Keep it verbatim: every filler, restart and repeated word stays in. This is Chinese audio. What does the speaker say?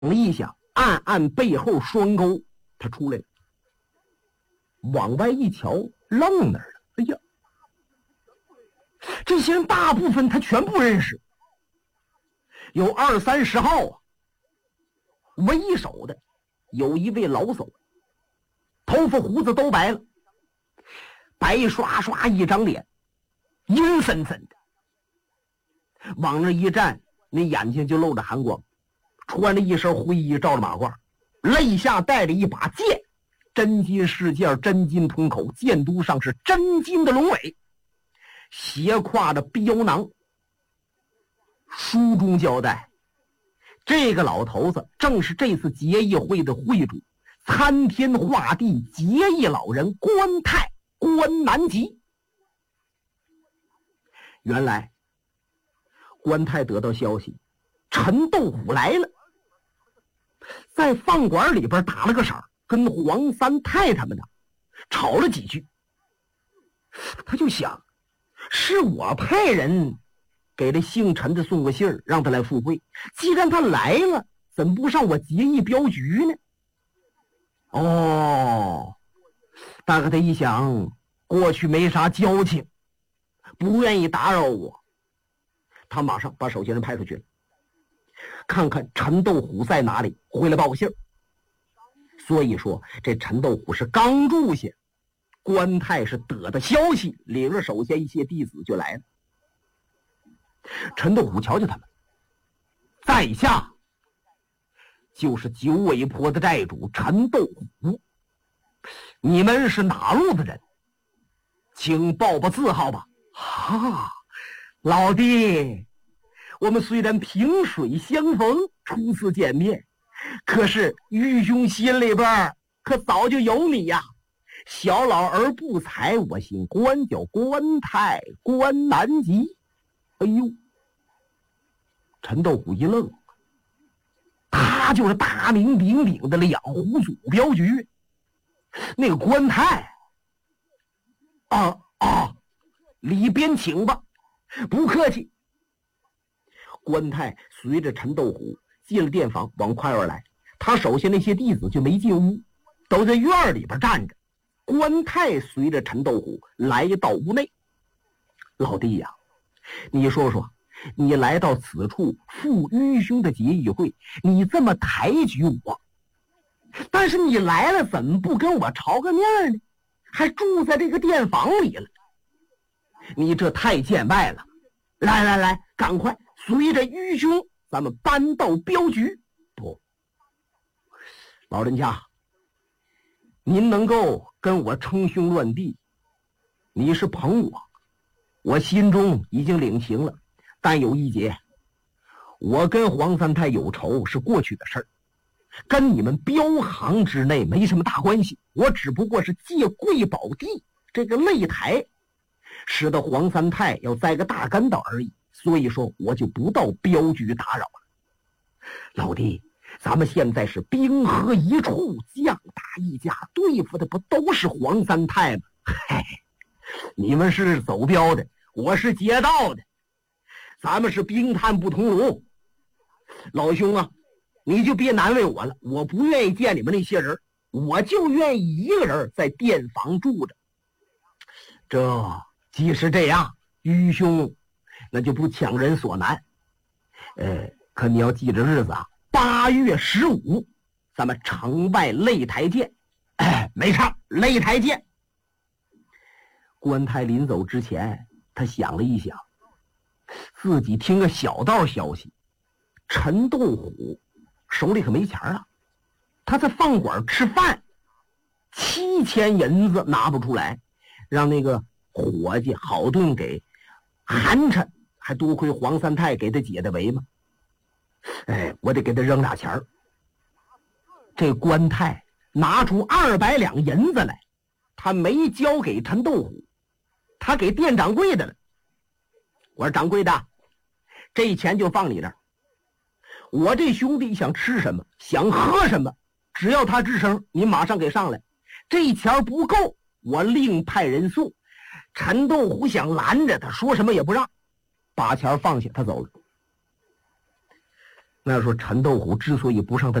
一下，暗暗背后双钩，他出来了，往外一瞧，愣那儿了。哎呀，这些人大部分他全不认识，有二三十号啊。为首的有一位老叟，头发胡子都白了，白刷刷一张脸，阴森森的，往那一站，那眼睛就露着寒光，穿着一身灰衣，罩着马褂，肋下带着一把剑，真金饰件，真金通口，剑督上是真金的龙尾，斜挎着标囊。书中交代，这个老头子正是这次结义会的会主，参天画地结义老人关泰关南极。原来关泰得到消息，陈斗虎来了，在饭馆里边打了个晌，跟黄三太他们呢吵了几句。他就想，是我派人给这姓陈的送个信儿，让他来赴会。既然他来了，怎不上我结义镖局呢？哦，大概他一想，过去没啥交情，不愿意打扰我，他马上把手下人派出去了，看看陈斗虎在哪里，回来报个信儿。所以说，这陈斗虎是刚住下，关泰是得的消息，领着手下一些弟子就来了。陈斗虎瞧瞧他们，在下就是九尾坡的寨主陈斗虎，你们是哪路的人？请报报字号吧。啊，老弟，我们虽然萍水相逢，初次见面，可是愚兄心里边可早就有你呀。小老儿不才，我姓关，叫关泰关南极。哎呦，陈斗虎一愣，他就是大名鼎鼎的两湖祖镖局那个关泰。啊啊，里边请吧，不客气。关泰随着陈斗虎进了店房，往快院来，他手下那些弟子就没进屋，都在院里边站着。关泰随着陈斗虎来到屋内。老弟呀，你说说，你来到此处赴愚兄的结义会，你这么抬举我，但是你来了怎么不跟我朝个面呢？还住在这个店房里了，你这太见外了。来来来，赶快随着愚兄咱们搬到镖局。不，老人家，您能够跟我称兄论弟，你是捧我，我心中已经领情了。但有一节，我跟黄三太有仇是过去的事儿，跟你们镖行之内没什么大关系。我只不过是借贵宝地这个擂台，使得黄三太要栽个大跟斗而已，所以说我就不到镖局打扰了。老弟，咱们现在是兵合一处，将打一家，对付的不都是黄三太吗？嘿，你们是走镖的，我是劫道的，咱们是兵炭不同炉。老兄啊，你就别难为我了，我不愿意见你们那些人，我就愿意一个人在店房住着。这既是这样，愚兄那就不强人所难。呃，可你要记着日子啊，八月十五，咱们城外擂台见。哎，没差，擂台见。关泰临走之前，他想了一想，自己听个小道消息，陈斗虎手里可没钱啊，他在饭馆吃饭，七千银子拿不出来，让那个伙计好顿给寒碜，还多亏黄三太给他解的围嘛。哎，我得给他扔俩钱儿。这关泰拿出二百两银子来，他没交给陈斗虎，他给店掌柜的了。我说掌柜的，这钱就放你这儿，我这兄弟想吃什么想喝什么，只要他吱声，你马上给上来。这钱不够，我另派人送。陈斗虎想拦着他，说什么也不让，把钱放下，他走了。 那说陈豆虎之所以不上他